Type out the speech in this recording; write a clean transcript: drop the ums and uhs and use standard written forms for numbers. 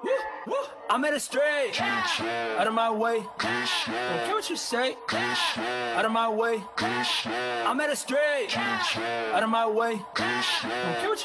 I'm at a straight, out of my way. Don't care what you say, out of my way. I'm at a straight, out of my way. Don't care what you